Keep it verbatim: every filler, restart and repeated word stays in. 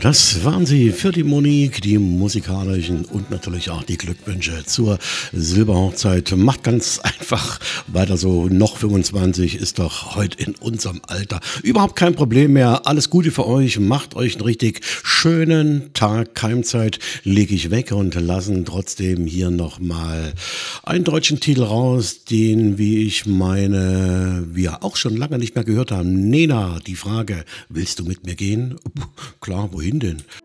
Das waren sie für die Monique, die musikalischen und natürlich auch die Glückwünsche zur Silberhochzeit. Macht ganz einfach weiter so. Noch fünfundzwanzig ist doch heute in unserem Alter überhaupt kein Problem mehr. Alles Gute für euch. Macht euch einen richtig schönen Tag. Keimzeit lege ich weg und lassen trotzdem hier nochmal einen deutschen Titel raus, den, wie ich meine, wir auch schon lange nicht mehr gehört haben. Nena, die Frage, willst du mit mir gehen? Puh, klar, wohin denn?